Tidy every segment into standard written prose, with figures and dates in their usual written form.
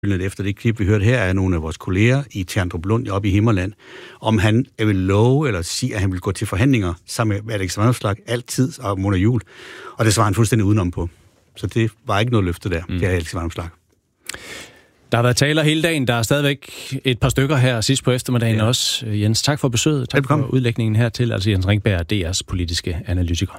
efter det klip, vi hørte her, er nogle af vores kolleger i Terndrup oppe i Himmerland, om han vil love eller sige, at han vil gå til forhandlinger sammen med Alex Vanopslagh altid og Mona Juul. Og det svarer han fuldstændig udenom på. Så det var ikke noget løfte der, det er Alex Vanopslagh. Der har været taler hele dagen. Der er stadigvæk et par stykker her sidst på eftermiddagen også. Jens, tak for besøget. Tak for udlægningen hertil. Altså Jens Ringberg, DR's politiske analytiker.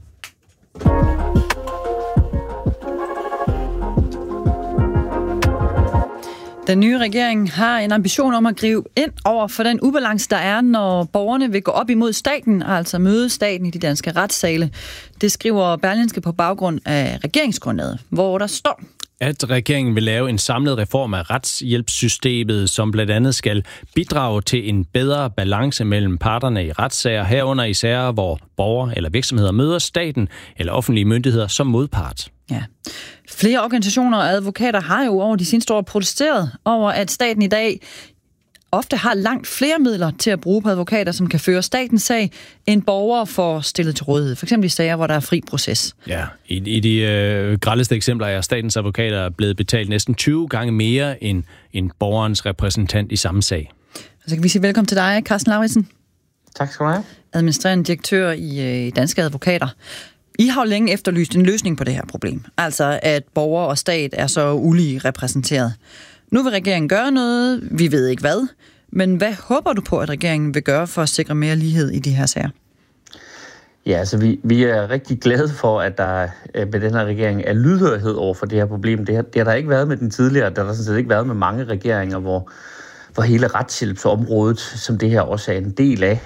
Den nye regering har en ambition om at gribe ind over for den ubalance, der er, når borgerne vil gå op imod staten, altså møde staten i de danske retssale. Det skriver Berlingske på baggrund af regeringsgrundlaget, hvor der står, at regeringen vil lave en samlet reform af retshjælpssystemet, som blandt andet skal bidrage til en bedre balance mellem parterne i retssager, herunder i sager, hvor borgere eller virksomheder møder staten eller offentlige myndigheder som modpart. Ja. Flere organisationer og advokater har jo over de seneste år protesteret over, at staten i dag ofte har langt flere midler til at bruge på advokater, som kan føre statens sag, end borgere får stillet til rådighed. For eksempel i sager, hvor der er fri proces. Ja, i de grelleste eksempler er statens advokater blevet betalt næsten 20 gange mere end borgerens repræsentant i samme sag. Så kan vi sige velkommen til dig, Carsten Lauritsen. Tak skal du have. Administrerende direktør i Danske Advokater. I har jo længe efterlyst en løsning på det her problem. Altså, at borger og stat er så ulige repræsenteret. Nu vil regeringen gøre noget, vi ved ikke hvad, men hvad håber du på, at regeringen vil gøre for at sikre mere lighed i de her sager? Ja, altså vi er rigtig glade for, at der med den her regering er lydhørhed over for det her problem. Det har der ikke været med den tidligere, der har sådan set ikke været med mange regeringer, hvor hele retshjælpsområdet, som det her også er en del af,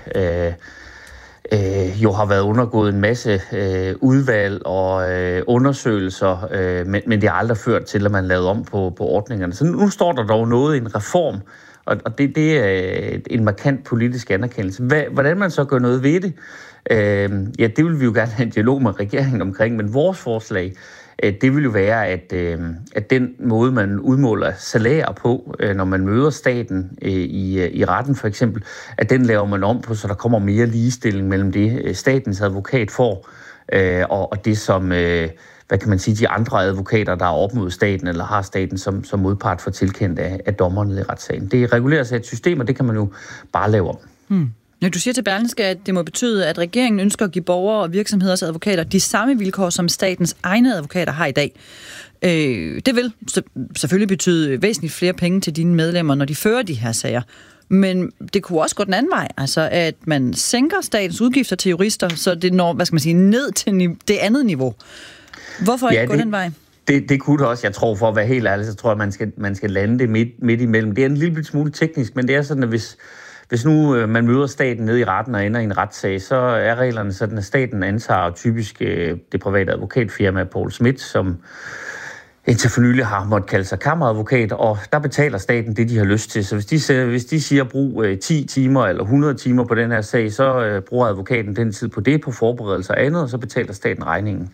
jo har været undergået en masse udvalg og undersøgelser, men det har aldrig ført til, at man lavede om på ordningerne. Så nu står der dog noget i en reform, og det er en markant politisk anerkendelse. Hvordan man så gør noget ved det, ja, det vil vi jo gerne have en dialog med regeringen omkring, men vores forslag, det vil jo være, at den måde, man udmåler salærer på, når man møder staten i retten for eksempel, at den laver man om på, så der kommer mere ligestilling mellem det, statens advokat får, og det, som hvad kan man sige, de andre advokater, der er op mod staten, eller har staten som modpart for tilkendt af dommerne i retssagen. Det reguleres af et system, og det kan man jo bare lave om. Ja, du siger til Berlingske, at det må betyde, at regeringen ønsker at give borgere og virksomheders advokater de samme vilkår, som statens egne advokater har i dag. Det vil selvfølgelig betyde væsentligt flere penge til dine medlemmer, når de fører de her sager. Men det kunne også gå den anden vej, altså at man sænker statens udgifter til jurister, så det når, hvad skal man sige, ned til det andet niveau. Hvorfor ikke gå den vej? Det kunne det også. Jeg tror, for at være helt ærlig, så tror jeg, man skal lande det midt imellem. Det er en lille smule teknisk, men det er sådan, at hvis nu man møder staten ned i retten og ender i en retssag, så er reglerne sådan, at staten antager typisk det private advokatfirma Poul Schmidt, som indtil for nylig har måttet kalde sig kammeradvokat, og der betaler staten det, de har lyst til. Så hvis de siger, brug 10 timer eller 100 timer på den her sag, så bruger advokaten den tid på det, på forberedelse og andet, og så betaler staten regningen.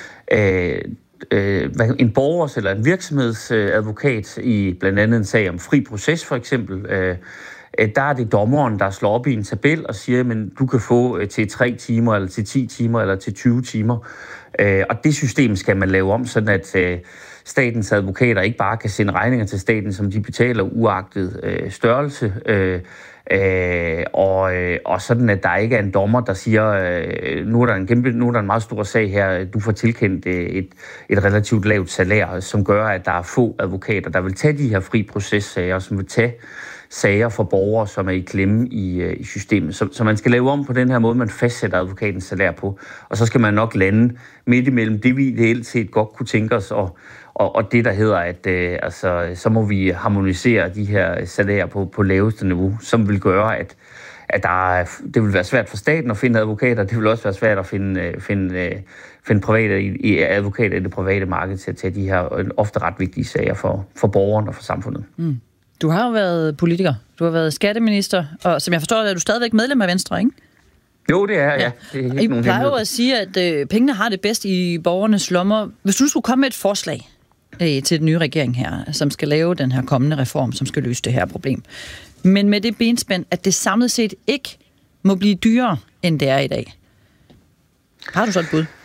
En borgers eller en virksomhedsadvokat i blandt andet en sag om fri proces for eksempel, der er det dommeren, der slår op i en tabel og siger, men du kan få til 3 timer, eller til 10 timer, eller til 20 timer. Og det system skal man lave om, sådan at statens advokater ikke bare kan sende regninger til staten, som de betaler uagtet størrelse, og sådan at der ikke er en dommer, der siger, nu er der en meget stor sag her, du får tilkendt et relativt lavt salær, som gør, at der er få advokater, der vil tage de her fri processager, som vil tage sager for borgere, som er i klemme i systemet. Så man skal lave om på den her måde, man fastsætter advokatens salær på, og så skal man nok lande midt imellem det, vi ideelt set godt kunne tænke os, og det, der hedder, at så må vi harmonisere de her salærer på laveste niveau, som vil gøre, at det vil være svært for staten at finde advokater, det vil også være svært at finde private advokater i det private marked til at tage de her ofte ret vigtige sager for borgeren og for samfundet. Mm. Du har jo været politiker, du har været skatteminister, og som jeg forstår, er du stadigvæk medlem af Venstre, ikke? Jo, det er ja. Det er I plejer jo at sige, at pengene har det bedst i borgernes lommer. Hvis du skulle komme med et forslag til den nye regering her, som skal lave den her kommende reform, som skal løse det her problem, men med det benspænd, at det samlet set ikke må blive dyrere, end det er i dag. Har du så et bud?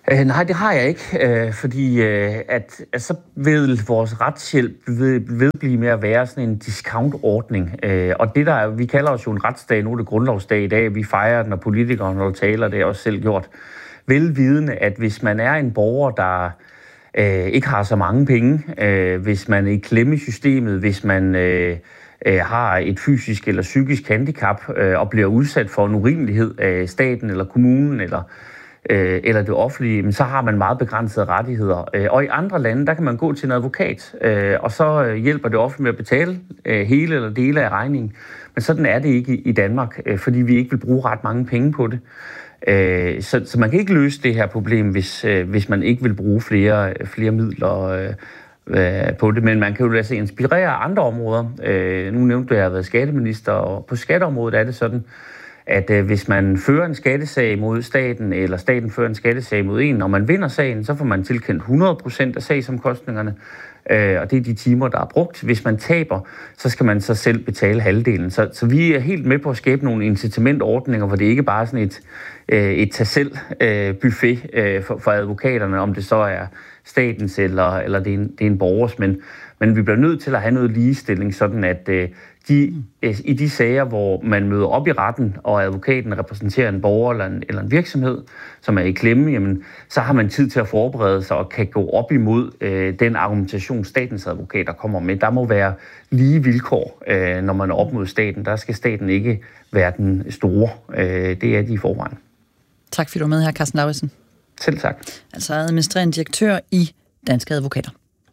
Nej, det har jeg ikke, fordi at så vil vores retshjælp vedblive med at være sådan en discount-ordning. Og det der, vi kalder os jo en retsdag, nu er det grundlovsdag i dag, vi fejrer den, og politikere, når du taler, det er også selv gjort. Velvidende, at hvis man er en borger, der ikke har så mange penge, hvis man er i klemme i systemet, hvis man har et fysisk eller psykisk handicap og bliver udsat for en urimelighed af staten eller kommunen eller det offentlige, men så har man meget begrænsede rettigheder. Og i andre lande, der kan man gå til en advokat, og så hjælper det offentlige med at betale hele eller dele af regningen. Men sådan er det ikke i Danmark, fordi vi ikke vil bruge ret mange penge på det. Så man kan ikke løse det her problem, hvis man ikke vil bruge flere midler på det. Men man kan jo lade sig inspirere af andre områder. Nu nævnte du, at jeg har været skatteminister, og på skatteområdet er det sådan, at hvis man fører en skattesag mod staten, eller staten fører en skattesag mod en, når man vinder sagen, så får man tilkendt 100% af sagsomkostningerne, og det er de timer, der er brugt. Hvis man taber, så skal man så selv betale halvdelen. Så vi er helt med på at skabe nogle incitamentordninger, hvor det ikke bare er sådan et tag-selv-buffet for advokaterne, om det så er statens eller det er en borgers, men vi bliver nødt til at have noget ligestilling, sådan at i de sager, hvor man møder op i retten, og advokaten repræsenterer en borger eller en virksomhed, som er i klemme, jamen, så har man tid til at forberede sig og kan gå op imod den argumentation, statens advokater kommer med. Der må være lige vilkår, når man er op mod staten. Der skal staten ikke være den store. Det er de i forvejen. Tak fordi du var med her, Carsten Lauritsen. Selv tak. Altså administrerende direktør i Danske Advokater.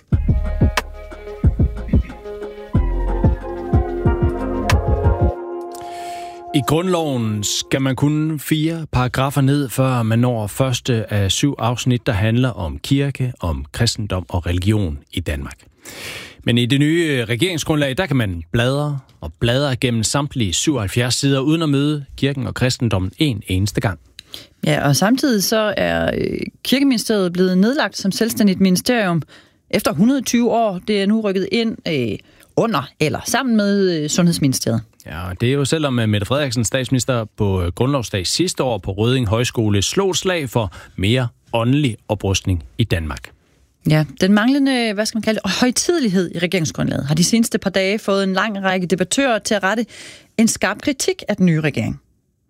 I grundloven skal man kun 4 paragrafer ned, før man når første af 7 afsnit, der handler om kirke, om kristendom og religion i Danmark. Men i det nye regeringsgrundlag, der kan man bladre gennem samtlige 77 sider, uden at møde kirken og kristendommen en eneste gang. Ja, og samtidig så er Kirkeministeriet blevet nedlagt som selvstændigt ministerium efter 120 år. Det er nu rykket ind under eller sammen med Sundhedsministeriet. Ja, det er jo selvom Mette Frederiksen, statsminister på grundlovsdag sidste år på Rødding Højskole, slog et slag for mere åndelig oprustning i Danmark. Ja, den manglende, hvad skal man kalde det, højtidelighed i regeringsgrundlaget har de seneste par dage fået en lang række debattører til at rette en skarp kritik af den nye regering.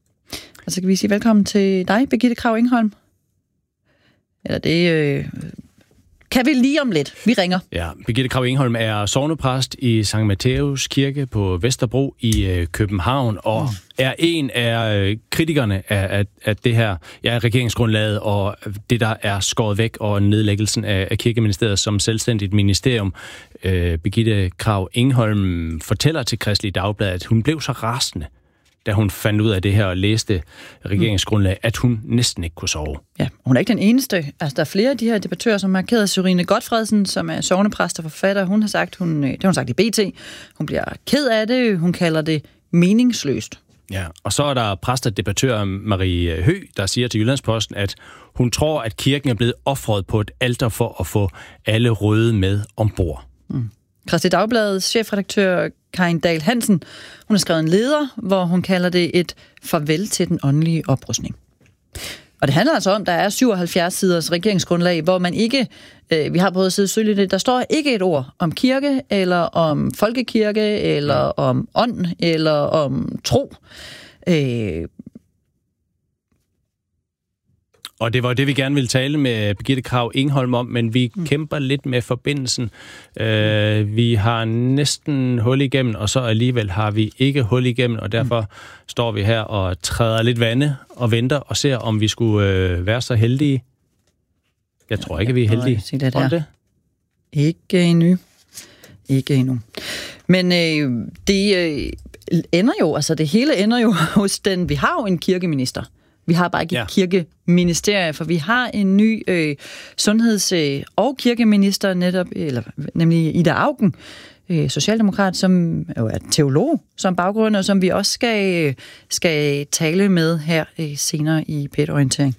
Og så kan vi sige velkommen til dig, Birgitte Krag Engholm. Eller det kan vi lige om lidt. Vi ringer. Ja, Birgitte Krag Engholm er sognepræst i Sankt Matthæus Kirke på Vesterbro i København, og er en af kritikerne af det her regeringsgrundlaget og det, der er skåret væk, og nedlæggelsen af Kirkeministeriet som selvstændigt ministerium. Birgitte Krag Engholm fortæller til Kristeligt Dagblad, at hun blev så rasende, da hun fandt ud af det her og læste regeringsgrundlag, at hun næsten ikke kunne sove. Ja, hun er ikke den eneste. Altså, der er flere af de her debattører, som har markeret. Sørine Gotfredsen, som er sognepræst og forfatter, hun har sagt, det har hun sagt i BT, hun bliver ked af det, hun kalder det meningsløst. Ja, og så er der præstedebattør Marie Høgh, der siger til Jyllandsposten, at hun tror, at kirken er blevet ofret på et alter for at få alle røde med ombord. Kristeligt Dagbladets chefredaktør Karin Dahl Hansen, hun har skrevet en leder, hvor hun kalder det et farvel til den åndelige oprustning. Og det handler altså om, at der er 77 siders regeringsgrundlag, hvor man ikke, vi har prøvet at sidde søge lidt, der står ikke et ord om kirke, eller om folkekirke, eller om ånd, eller om tro. Og det var det, vi gerne ville tale med Birgitte Krag Engholm om, men vi kæmper lidt med forbindelsen. Vi har næsten hul igennem, og så alligevel har vi ikke hul igennem, og derfor står vi her og træder lidt vande og venter og ser, om vi skulle være så heldige. Jeg tror ikke, vi er heldige om det. Ikke endnu. Men det ender jo, altså det hele ender jo hos den, vi har jo en kirkeminister. Vi har bare ikke et kirkeministerie, for vi har en ny sundheds- og kirkeminister, nemlig Ida Auken, socialdemokrat, som jo er teolog som baggrund, og som vi også skal tale med her senere i P1-orientering.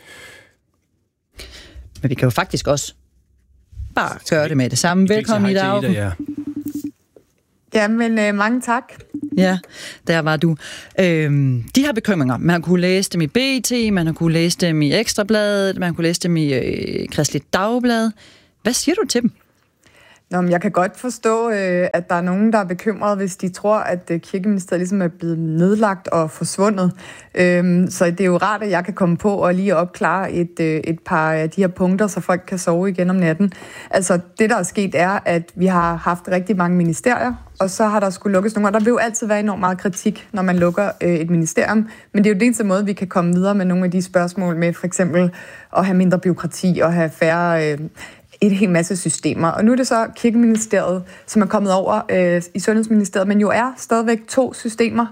Men vi kan jo faktisk også bare gøre det med det samme. Velkommen, Ida Auken. Jamen, mange tak. Ja, der var du. De her bekymringer, man har kunne læse dem i BT, man har kunne læse dem i Ekstrabladet, man har kunne læse dem i Kristeligt Dagblad. Hvad siger du til dem? Jeg kan godt forstå, at der er nogen, der er bekymrede, hvis de tror, at Kirkeministeriet ligesom er blevet nedlagt og forsvundet. Så det er jo rart, at jeg kan komme på og lige opklare et par af de her punkter, så folk kan sove igen om natten. Altså, det der er sket er, at vi har haft rigtig mange ministerier, og så har der skulle lukkes nogle. Og der vil jo altid være enormt meget kritik, når man lukker et ministerium. Men det er jo den eneste måde, vi kan komme videre med nogle af de spørgsmål med, for eksempel at have mindre bureaukrati og have færre et helt masse systemer. Og nu er det så Kirkeministeriet, som er kommet over i Sundhedsministeriet, men jo er stadigvæk 2 systemer,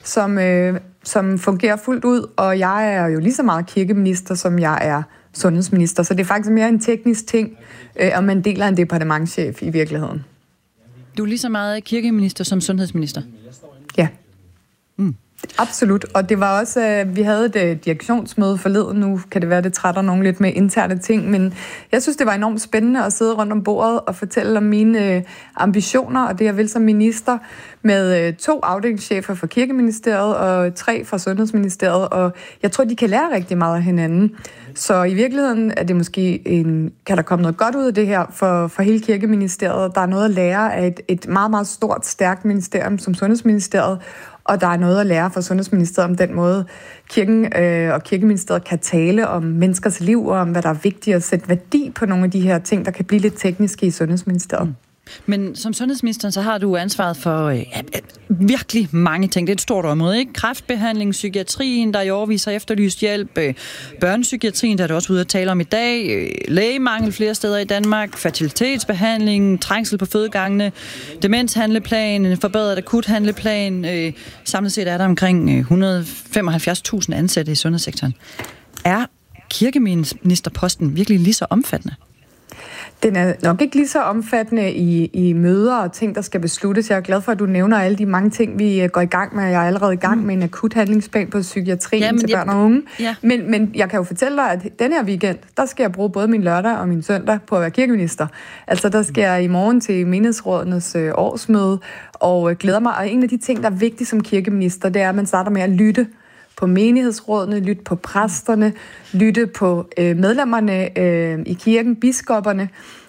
som fungerer fuldt ud, og jeg er jo lige så meget kirkeminister, som jeg er sundhedsminister, så det er faktisk mere en teknisk ting, og man deler en departementschef i virkeligheden. Du er lige så meget kirkeminister som sundhedsminister? Ja. Absolut, og det var også, vi havde et direktionsmøde forleden, nu kan det være, det trætter nogen lidt med interne ting, men jeg synes, det var enormt spændende at sidde rundt om bordet og fortælle om mine ambitioner, og det jeg vil som minister, med 2 afdelingschefer fra Kirkeministeriet og 3 fra Sundhedsministeriet, og jeg tror, de kan lære rigtig meget af hinanden. Så i virkeligheden er det måske kan der komme noget godt ud af det her for hele Kirkeministeriet. Der er noget at lære af et meget, meget stort, stærkt ministerium som Sundhedsministeriet, og der er noget at lære fra Sundhedsministeriet om den måde, kirken og Kirkeministeriet kan tale om menneskers liv, og om hvad der er vigtigt at sætte værdi på nogle af de her ting, der kan blive lidt tekniske i Sundhedsministeriet. Men som sundhedsminister, så har du ansvaret for virkelig mange ting. Det er et stort område, ikke? Kræftbehandling, psykiatrien, der i årevis har efterlyst hjælp, børnepsykiatrien, der er du også ude at tale om i dag, lægemangel flere steder i Danmark, fertilitetsbehandling, trængsel på fødegangene, demenshandleplan, en forbedret akuthandleplan. Samlet set er der omkring 175.000 ansatte i sundhedssektoren. Er kirkeministerposten virkelig lige så omfattende? Den er nok ikke lige så omfattende i møder og ting, der skal besluttes. Jeg er glad for, at du nævner alle de mange ting, vi går i gang med. Jeg er allerede i gang med en akut handlingsplan på psykiatrien til børn og unge. Ja. Men jeg kan jo fortælle dig, at denne her weekend, der skal jeg bruge både min lørdag og min søndag på at være kirkeminister. Altså, der skal jeg i morgen til menighedsrådenes årsmøde og glæder mig. Og en af de ting, der er vigtigt som kirkeminister, det er, at man starter med at lytte på menighedsrådene, lytte på præsterne, lytte på medlemmerne i kirken, biskopperne.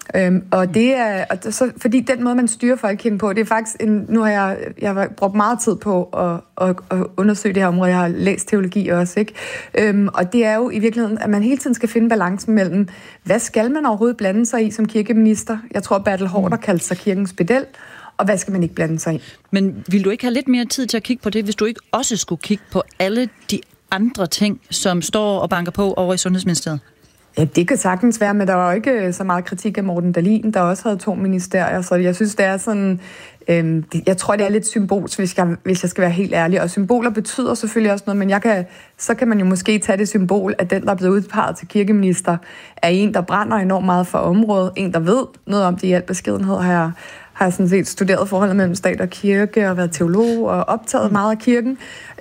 Og det er så, fordi den måde, man styrer folkekirken på, det er faktisk nu har jeg har brugt meget tid på at undersøge det her område. Jeg har læst teologi også, ikke? Og det er jo i virkeligheden, at man hele tiden skal finde balancen mellem, hvad skal man overhovedet blande sig i som kirkeminister? Jeg tror, Bertel Haarder kaldte sig kirkens pedel. Og hvad skal man ikke blande sig i? Men vil du ikke have lidt mere tid til at kigge på det, hvis du ikke også skulle kigge på alle de andre ting, som står og banker på over i Sundhedsministeriet? Ja, det kan sagtens være, men der var jo ikke så meget kritik af Morten Dahlin, der også havde 2 ministerier, så jeg synes, det er sådan... jeg tror, det er lidt symbolsk, hvis jeg skal være helt ærlig. Og symboler betyder selvfølgelig også noget, men så kan man jo måske tage det symbol, at den, der er blevet udpeget til kirkeminister, er en, der brænder enormt meget for området. En, der ved noget om det i al beskedenhed, har jeg sådan set studeret forholdet mellem stat og kirke, og været teolog og optaget meget af kirken.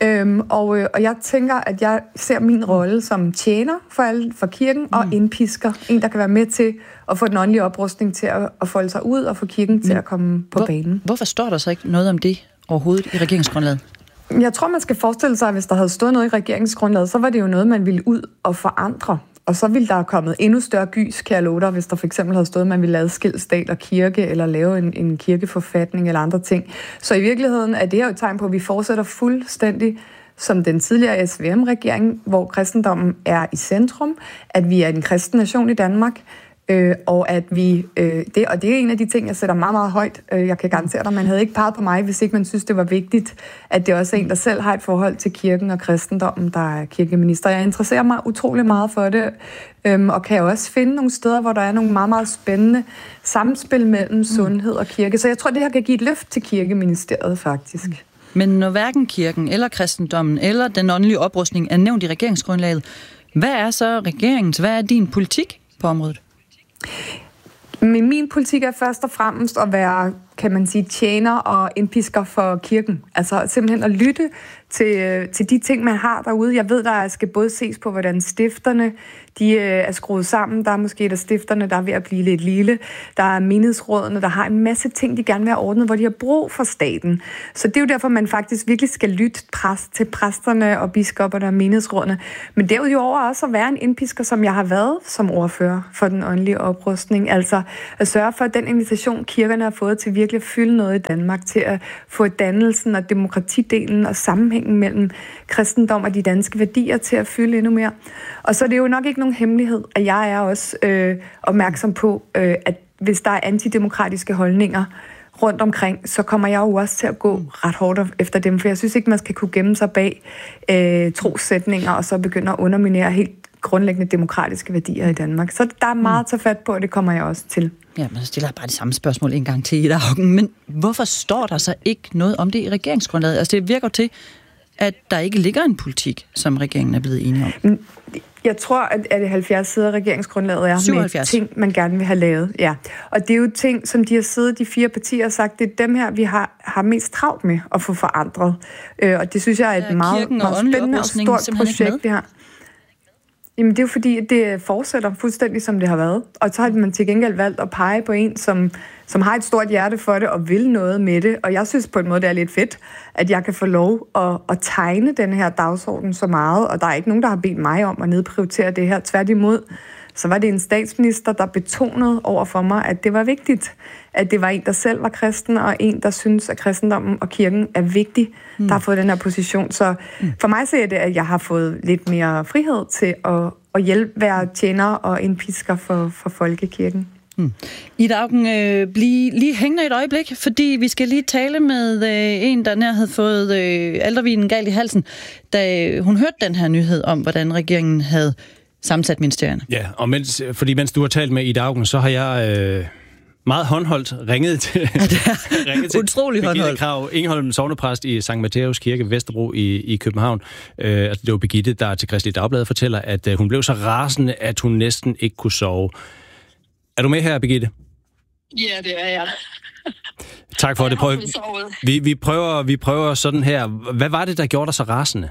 Og jeg tænker, at jeg ser min rolle som tjener for kirken og indpisker. En, der kan være med til at få den åndelige oprustning til at folde sig ud og få kirken til at komme på banen. Hvorfor står der så ikke noget om det overhovedet i regeringsgrundlaget? Jeg tror, man skal forestille sig, at hvis der havde stået noget i regeringsgrundlaget, så var det jo noget, man ville ud og forandre. Og så ville der have kommet endnu større gys, kan jeg love dig, hvis der for eksempel havde stået, at man ville adskille stat og kirke, eller lave en kirkeforfatning eller andre ting. Så i virkeligheden er det her et tegn på, at vi fortsætter fuldstændig som den tidligere SVM-regering, hvor kristendommen er i centrum, at vi er en kristen nation i Danmark, og at vi, det er en af de ting, jeg sætter meget, meget højt. Jeg kan garantere dig, man havde ikke peget på mig, hvis ikke man synes, det var vigtigt, at det også er en, der selv har et forhold til kirken og kristendommen, der er kirkeminister. Jeg interesserer mig utrolig meget for det, og kan også finde nogle steder, hvor der er nogle meget, meget spændende samspil mellem sundhed og kirke. Så jeg tror, det her kan give et løft til kirkeministeriet, faktisk. Men når hverken kirken eller kristendommen eller den åndelige oprustning er nævnt i regeringsgrundlaget, hvad er så hvad er din politik på området? Men min politik er først og fremmest at være kan man sige, tjener og indpisker for kirken. Altså simpelthen at lytte til de ting, man har derude. Jeg ved, der skal både ses på, hvordan stifterne de er skruet sammen. Der er måske et af stifterne, der er ved at blive lidt lille. Der er menighedsrådene, der har en masse ting, de gerne vil have ordnet, hvor de har brug for staten. Så det er jo derfor, man faktisk virkelig skal lytte til præsterne og biskopperne og menighedsrådene. Men derudover også at være en indpisker, som jeg har været som ordfører for den åndelige oprustning. Altså at sørge for, at den invitation, kirkerne har fået til virkelig at fylde noget i Danmark, til at få dannelsen og demokratidelen og sammenhængen mellem kristendom og de danske værdier til at fylde endnu mere. Og så er det jo nok ikke nogen hemmelighed, at jeg er også opmærksom på, at hvis der er antidemokratiske holdninger rundt omkring, så kommer jeg jo også til at gå ret hårdt efter dem, for jeg synes ikke, man skal kunne gemme sig bag trossætninger og så begynde at underminere helt grundlæggende demokratiske værdier i Danmark. Så der er meget at tage fat på, og det kommer jeg også til. Ja, men så stiller jeg bare det samme spørgsmål en gang til i dag. Men hvorfor står der så ikke noget om det i regeringsgrundlaget? Altså det virker til, at der ikke ligger en politik, som regeringen er blevet enige om. Jeg tror, at det 70 sider af regeringsgrundlaget er 77. med ting, man gerne vil have lavet. Ja. Og det er jo ting, som de har siddet, de 4 partier, og sagt, det er dem her, vi har mest travlt med at få forandret. Og det synes jeg er et meget spændende og stort projekt, det her. Jamen det er jo fordi, at det fortsætter fuldstændig, som det har været. Og så har man til gengæld valgt at pege på en, som har et stort hjerte for det og vil noget med det. Og jeg synes på en måde, det er lidt fedt, at jeg kan få lov at tegne den her dagsorden så meget. Og der er ikke nogen, der har bedt mig om at nedprioritere det her. Tværtimod, så var det en statsminister, der betonede over for mig, at det var vigtigt. At det var en, der selv var kristen, og en, der synes, at kristendommen og kirken er vigtig, der har fået den her position. Så for mig så er det, at jeg har fået lidt mere frihed til at hjælpe, være tjener og indpisker for folkekirken. Ida Auken, bliv lige hængende et øjeblik, fordi vi skal lige tale med en, der nær havde fået aldervinen galt i halsen, da hun hørte den her nyhed om, hvordan regeringen havde sammensat ministerierne. Ja, og mens du har talt med Ida Auken, så har jeg meget håndholdt ringet til Birgitte Krag Ingholm, sognepræst i Sankt Matthæus Kirke, Vesterbro i København. Altså, det var Birgitte, der til Kristeligt Dagblad fortæller, at hun blev så rasende, at hun næsten ikke kunne sove. Er du med her, Birgitte? Ja, det er jeg. Tak for det. Vi prøver sådan her. Hvad var det, der gjorde dig så rasende?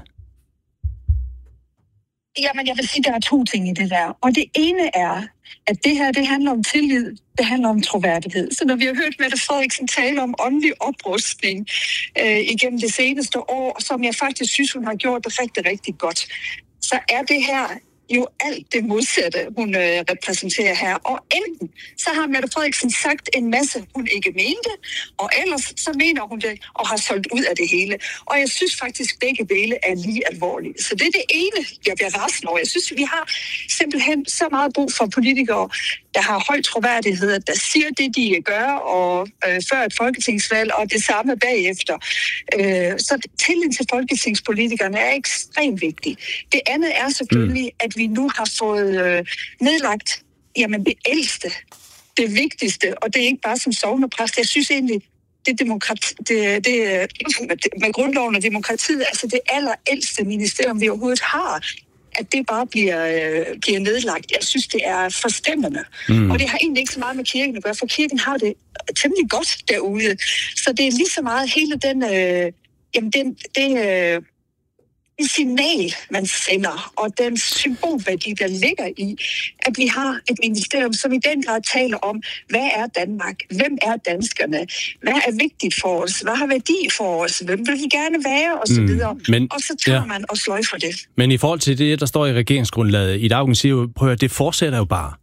Jamen, jeg vil sige, at der er 2 ting i det der. Og det ene er, at det her, det handler om tillid, det handler om troværdighed. Så når vi har hørt Mette Frederiksen tale om åndelig oprustning igennem det seneste år, som jeg faktisk synes, hun har gjort det rigtig, rigtig godt, så er det her jo alt det modsatte, hun repræsenterer her. Og enten så har Mette Frederiksen sagt en masse, hun ikke mente, og ellers så mener hun det og har solgt ud af det hele. Og jeg synes faktisk, begge dele er lige alvorlige. Så det er det ene, jeg bliver rasende over. Jeg synes, vi har simpelthen så meget brug for politikere, der har høj troværdighed, der siger det, de gør, og før et folketingsvalg, og det samme bagefter. Så tilliden til folketingspolitikerne er ekstremt vigtig. Det andet er selvfølgelig, at vi nu har fået nedlagt det ældste, det vigtigste, og det er ikke bare som sognepræst. Jeg synes egentlig, det med grundloven og demokratiet, altså det allerældste ministerium, vi overhovedet har, at det bare bliver nedlagt. Jeg synes, det er forstemmende. Og det har egentlig ikke så meget med kirken at gøre, for kirken har det temmelig godt derude. Så det er lige så meget hele den signal, man sender, og den symbolværdi, der ligger i, at vi har et ministerium, som i den grad taler om, hvad er Danmark? Hvem er danskerne? Hvad er vigtigt for os? Hvad har værdi for os? Hvem vil vi gerne være? Og så videre. Og så tager man og sløjfer det. Men i forhold til det, der står i regeringsgrundlaget, Ida Auken siger jo, prøv at det fortsætter jo bare.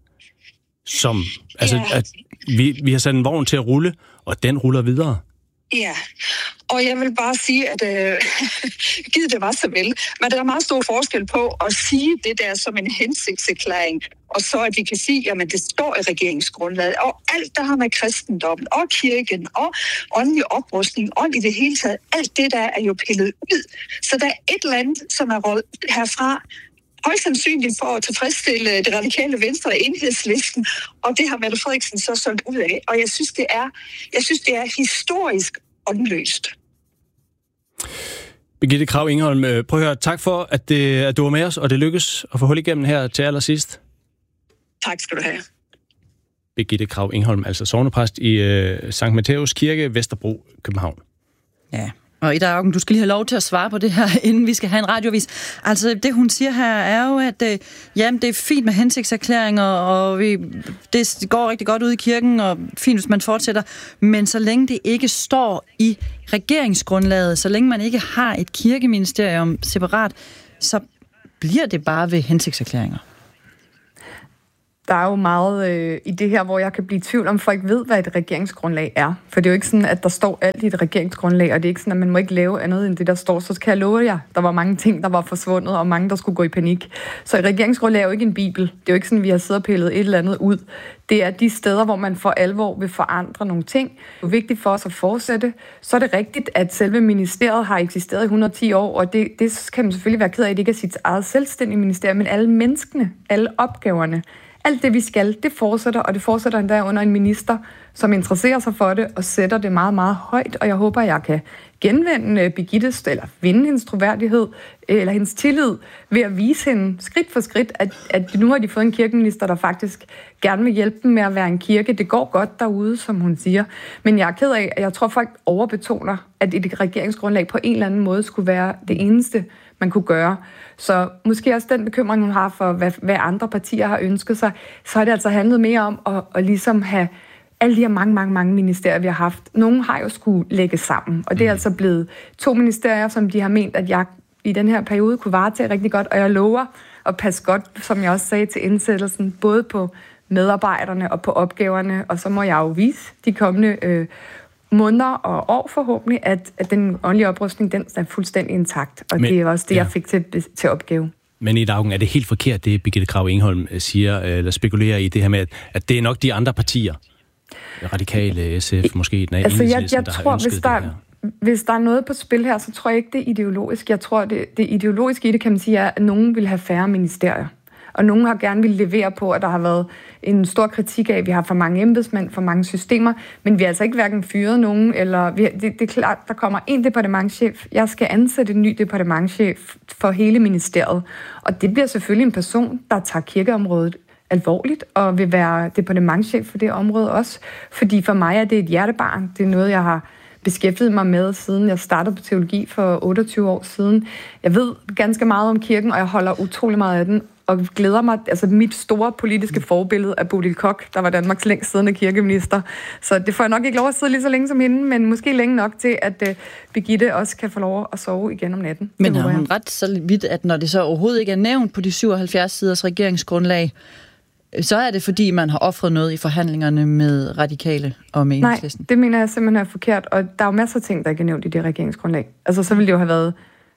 At vi har sat en vogn til at rulle, og den ruller videre. Ja, og jeg vil bare sige, at givet det var så vel, men der er meget stor forskel på at sige det der som en hensigtserklæring, og så at vi kan sige, jamen det står i regeringsgrundlaget, og alt der har med kristendommen og kirken og åndelig oprustning og i det hele taget, alt det der er jo pillet ud. Så der er et land, som er råd herfra, højst sandsynligt for at tilfredsstille det radikale venstre af Enhedslisten, og det har Mette Frederiksen så solgt ud af. Og jeg synes, det er historisk åndløst. Birgitte Krag Ingholm, prøv at høre, tak for, at du var med os, og det lykkedes at få hul igennem her til allersidst. Tak skal du have. Birgitte Krag Engholm, altså sognepræst i Sankt Matthæus Kirke, Vesterbro, København. Ja. Og Ida Auken, du skal lige have lov til at svare på det her, inden vi skal have en radiovis. Altså, det hun siger her er jo, at jamen, det er fint med hensigtserklæringer, og det går rigtig godt ud i kirken, og fint, hvis man fortsætter. Men så længe det ikke står i regeringsgrundlaget, så længe man ikke har et kirkeministerium separat, så bliver det bare ved hensigtserklæringer. Der er jo meget i det her, hvor jeg kan blive i tvivl om, folk ved, hvad et regeringsgrundlag er. For det er jo ikke sådan, at der står alt i et regeringsgrundlag, og det er ikke sådan, at man må ikke lave andet end det, der står. Så kan jeg love jer, der var mange ting, der var forsvundet, og mange, der skulle gå i panik. Så et regeringsgrundlag er jo ikke en bibel. Det er jo ikke sådan, at vi har siddet og pillet et eller andet ud. Det er de steder, hvor man for alvor vil forandre nogle ting. Det er vigtigt for os at fortsætte. Så er det rigtigt, at selve ministeriet har eksisteret i 110 år, og det kan man selvfølgelig være ked af, at det ikke er sit eget selvstændige ministerium, men alle menneskene, alle opgaverne, alt det, vi skal, det fortsætter, og det fortsætter endda under en minister, som interesserer sig for det og sætter det meget, meget højt. Og jeg håber, jeg kan genvinde Birgittes, eller vinde hendes troværdighed, eller hendes tillid, ved at vise hende skridt for skridt, at nu har de fået en kirkeminister, der faktisk gerne vil hjælpe dem med at være en kirke. Det går godt derude, som hun siger. Men jeg er ked af, at jeg tror, folk overbetoner, at et regeringsgrundlag på en eller anden måde skulle være det eneste, man kunne gøre. Så måske også den bekymring, hun har for, hvad andre partier har ønsket sig, så har det altså handlet mere om at ligesom have alle de her mange ministerier, vi har haft. Nogle har jo skulle lægge sammen, og det er altså blevet 2 ministerier, som de har ment, at jeg i den her periode kunne varetage rigtig godt, og jeg lover at passe godt, som jeg også sagde til indsættelsen, både på medarbejderne og på opgaverne, og så må jeg jo vise de kommende måneder og år forhåbentlig, at den åndelige oprustning, den er fuldstændig intakt. Og det er også det, jeg fik til opgave. Men i Auken, er det helt forkert, det Birgitte Krag Engholm siger, eller spekulerer i det her med, at det er nok de andre partier, Radikale, SF, måske den jeg tror, hvis der er noget på spil her, så tror jeg ikke, det er ideologisk. Jeg tror, det ideologiske i det, kan man sige, er, at nogen vil have færre ministerier. Og nogen har gerne vil levere på, at der har været en stor kritik af, at vi har for mange embedsmænd, for mange systemer, men vi har altså ikke hverken fyret nogen, eller det er klart, der kommer en departementschef. Jeg skal ansætte en ny departementschef for hele ministeriet, og det bliver selvfølgelig en person, der tager kirkeområdet alvorligt, og vil være departementschef for det område også, fordi for mig er det et hjertebarn. Det er noget, jeg har beskæftiget mig med, siden jeg startede på teologi for 28 år siden. Jeg ved ganske meget om kirken, og jeg holder utrolig meget af den, og glæder mig, altså mit store politiske forbillede er Bodil Koch, der var Danmarks længst siddende kirkeminister. Så det får jeg nok ikke lov at sidde lige så længe som hende, men måske længe nok til, at Birgitte også kan få lov at sove igen om natten. Men har hun ret så vidt, at når det så overhovedet ikke er nævnt på de 77 siders regeringsgrundlag, så er det, fordi man har offret noget i forhandlingerne med Radikale og med Enhedslisten? Nej, det mener jeg simpelthen er forkert, og der er jo masser af ting, der ikke er nævnt i det regeringsgrundlag. Altså, så ville det jo have været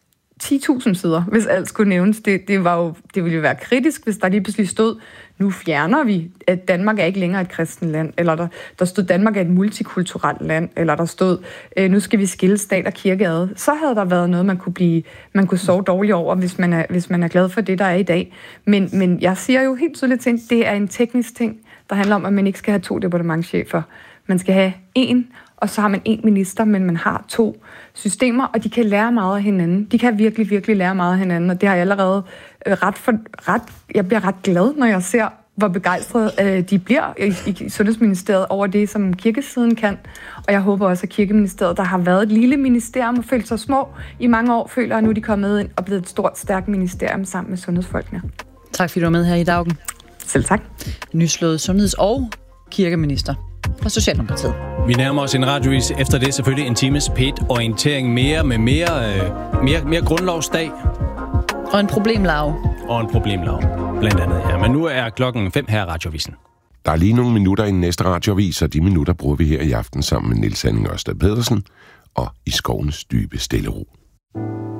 10.000 sider, hvis alt skulle nævnes. Det ville jo være kritisk, hvis der lige pludselig stod, nu fjerner vi, at Danmark er ikke længere et kristent land, eller der stod, Danmark er et multikulturelt land, eller der stod, nu skal vi skille stat og kirke ad. Så havde der været noget, man kunne sove dårligt over, hvis man er glad for det, der er i dag. Men jeg siger jo helt tydeligt til, det er en teknisk ting, der handler om, at man ikke skal have 2 departementschefer. Man skal have 1, og så har man 1 minister, men man har 2 systemer, og de kan lære meget af hinanden. De kan virkelig, virkelig lære meget af hinanden, og det har jeg allerede jeg bliver ret glad, når jeg ser, hvor begejstrede de bliver i Sundhedsministeriet over det, som kirkesiden kan. Og jeg håber også, at Kirkeministeriet, der har været et lille ministerium og følt sig små i mange år, føler, at nu er de kommet ind og blevet et stort, stærkt ministerium sammen med sundhedsfolkene. Tak fordi du var med her i Auken. Selv tak. Nyslået sundheds- og kirkeminister fra Socialdemokratiet. Vi nærmer os en radiovis. Efter det selvfølgelig en times PET-orientering mere med mere grundlovsdag. Og en problemlav. Blandt andet, ja. Men nu er klokken 5 her radiovisen. Der er lige nogle minutter i den næste radiovis, og de minutter bruger vi her i aften sammen med Niels Henning Ørsted Pedersen og i skovens dybe stille ro.